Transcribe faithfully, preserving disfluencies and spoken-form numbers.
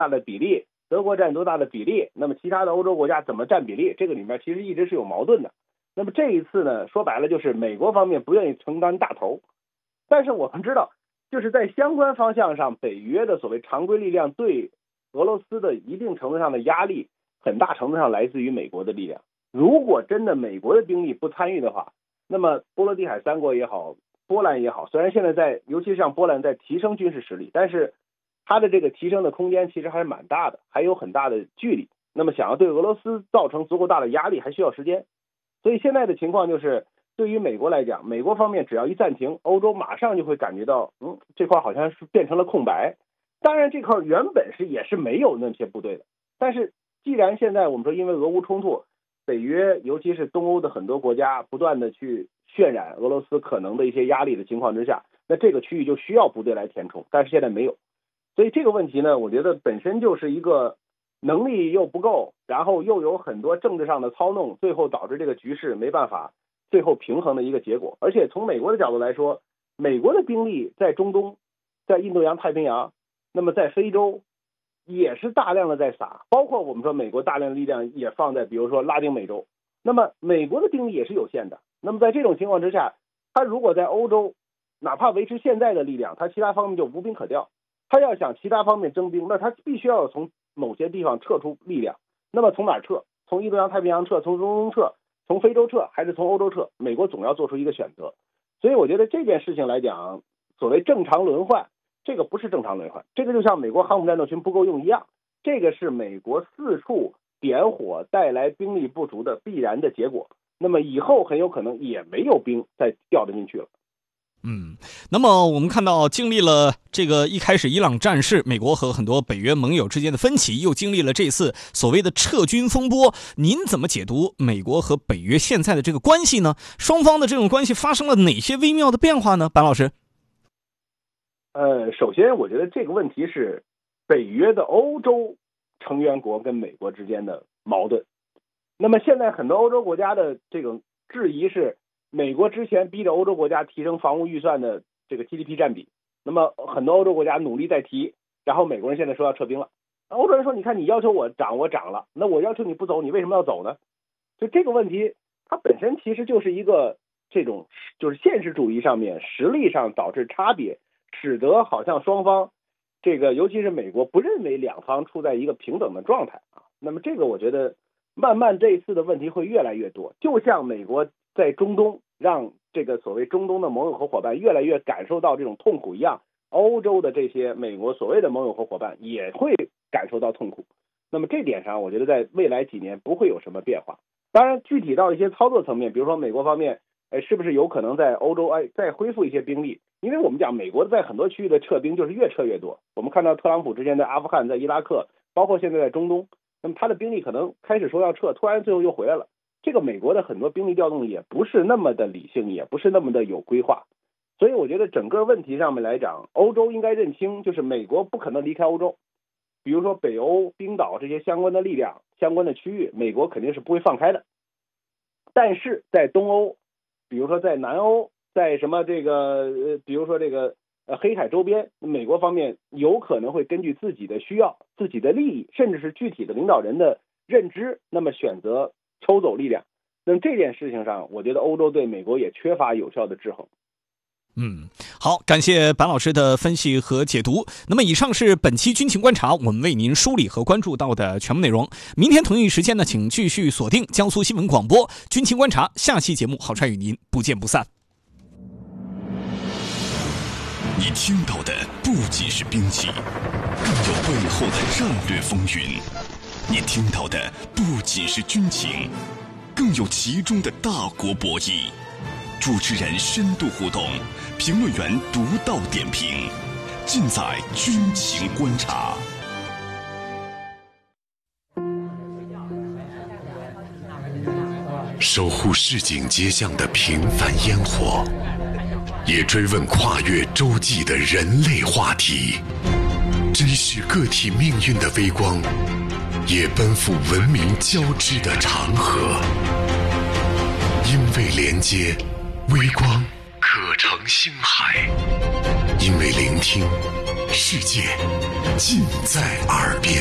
大的比例，德国占多大的比例，那么其他的欧洲国家怎么占比例，这个里面其实一直是有矛盾的。那么这一次呢，说白了就是美国方面不愿意承担大头，但是我们知道，就是在相关方向上，北约的所谓常规力量对俄罗斯的一定程度上的压力，很大程度上来自于美国的力量。如果真的美国的兵力不参与的话，那么波罗的海三国也好，波兰也好，虽然现在在，尤其是像波兰在提升军事实力，但是它的这个提升的空间其实还是蛮大的，还有很大的距离。那么想要对俄罗斯造成足够大的压力，还需要时间。所以现在的情况就是，对于美国来讲，美国方面只要一暂停，欧洲马上就会感觉到，嗯，这块好像是变成了空白。当然，这块原本是也是没有那些部队的，但是既然现在我们说因为俄乌冲突，北约尤其是东欧的很多国家不断的去渲染俄罗斯可能的一些压力的情况之下，那这个区域就需要部队来填充，但是现在没有。所以这个问题呢，我觉得本身就是一个能力又不够，然后又有很多政治上的操弄，最后导致这个局势没办法最后平衡的一个结果。而且从美国的角度来说，美国的兵力在中东，在印度洋太平洋，那么在非洲也是大量的在撒，包括我们说美国大量的力量也放在比如说拉丁美洲，那么美国的兵力也是有限的。那么在这种情况之下，他如果在欧洲哪怕维持现在的力量，他其他方面就无兵可调，他要想其他方面征兵，那他必须要从某些地方撤出力量。那么从哪儿撤？从印度洋太平洋撤，从中东撤，从非洲撤，还是从欧洲撤？美国总要做出一个选择。所以我觉得这件事情来讲，所谓正常轮换，这个不是正常轮换，这个就像美国航母战斗群不够用一样，这个是美国四处点火带来兵力不足的必然的结果。那么以后很有可能也没有兵再调得进去了。 嗯，那么我们看到经历了这个一开始伊朗战事，美国和很多北约盟友之间的分歧，又经历了这次所谓的撤军风波，您怎么解读美国和北约现在的这个关系呢？双方的这种关系发生了哪些微妙的变化呢？班老师。 呃，首先我觉得这个问题是北约的欧洲成员国跟美国之间的矛盾。那么现在很多欧洲国家的这种质疑是，美国之前逼着欧洲国家提升防务预算的这个 G D P 占比，那么很多欧洲国家努力在提，然后美国人现在说要撤兵了，欧洲人说你看你要求我涨我涨了，那我要求你不走，你为什么要走呢？就这个问题它本身其实就是一个这种就是现实主义上面实力上导致差别，使得好像双方这个尤其是美国不认为两方处在一个平等的状态啊。那么这个我觉得慢慢这一次的问题会越来越多，就像美国在中东让这个所谓中东的盟友和伙伴越来越感受到这种痛苦一样，欧洲的这些美国所谓的盟友和伙伴也会感受到痛苦。那么这点上我觉得在未来几年不会有什么变化。当然具体到一些操作层面，比如说美国方面哎，是不是有可能在欧洲哎再恢复一些兵力？因为我们讲美国在很多区域的撤兵就是越撤越多，我们看到特朗普之前在阿富汗在伊拉克包括现在在中东，那么他的兵力可能开始说要撤，突然最后又回来了。这个美国的很多兵力调动也不是那么的理性，也不是那么的有规划。所以我觉得整个问题上面来讲，欧洲应该认清，就是美国不可能离开欧洲。比如说北欧、冰岛这些相关的力量、相关的区域，美国肯定是不会放开的。但是在东欧，比如说在南欧，在什么这个呃，比如说这个呃黑海周边，美国方面有可能会根据自己的需要、自己的利益，甚至是具体的领导人的认知，那么选择抽走力量。那么这件事情上，我觉得欧洲对美国也缺乏有效的制衡。 嗯，好，感谢白老师的分析和解读。那么以上是本期军情观察我们为您梳理和关注到的全部内容。明天同一时间呢，请继续锁定江苏新闻广播军情观察，下期节目郝帅与您不见不散。 你听到的不仅是兵器，更有背后的战略风云；你听到的不仅是军情，更有其中的大国博弈。主持人深度互动，评论员独到点评，尽在军情观察。守护市井街巷的平凡烟火，也追问跨越洲际的人类话题，珍视个体命运的微光，也奔赴文明交织的长河。因为连接，微光可成星海；因为聆听，世界尽在耳边。